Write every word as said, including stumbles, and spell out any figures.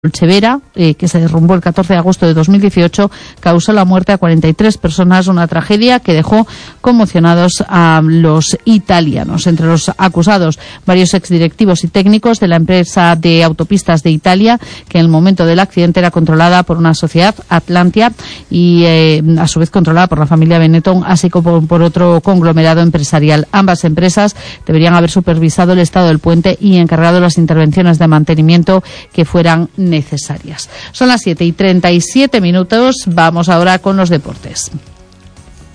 Severa, eh, que se derrumbó el catorce de agosto de dos mil dieciocho, causó la muerte a cuarenta y tres personas, una tragedia que dejó conmocionados a los italianos. Entre los acusados, varios exdirectivos y técnicos de la empresa de autopistas de Italia, que en el momento del accidente era controlada por una sociedad, Atlantia, y eh, a su vez controlada por la familia Benetton, así como por, por otro conglomerado empresarial. Ambas empresas deberían haber supervisado el estado del puente y encargado las intervenciones de mantenimiento que fueran necesarias. Son las siete y treinta y siete minutos. Vamos ahora con los deportes.